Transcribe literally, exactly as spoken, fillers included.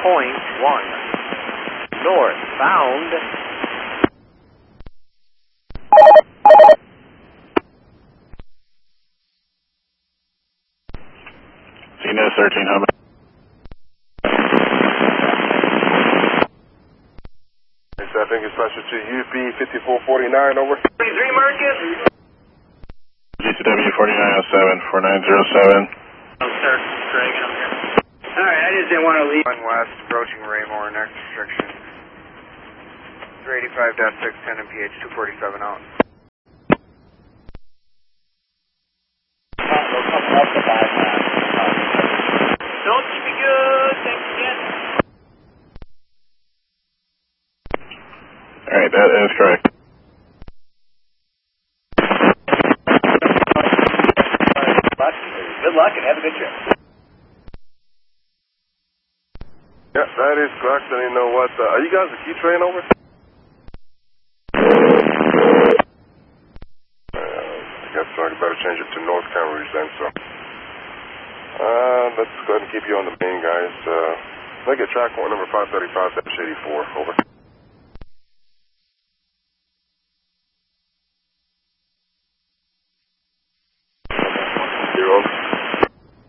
point one. Northbound. C N S thirteen, how about? I think it's special to U P fifty-four forty-nine, over. thirty-three Marcus. G C W forty-nine oh seven, four nine zero seven. Oh, sir, Craig, I'm here. Alright, I just didn't want to leave. One west, approaching Raymore, next restriction. three eighty-five point six, ten M P H, two forty-seven out. Don't keep me good, thanks again. Alright, that is correct. Good luck and have a good trip. Yeah, that is correct. And you know what? Uh, are you guys a key train, over? Uh, I guess I better change it to North Cambridge then, so. Uh, let's go ahead and keep you on the main, guys. Uh, look at track one, number five thirty-five, eighty-four, over.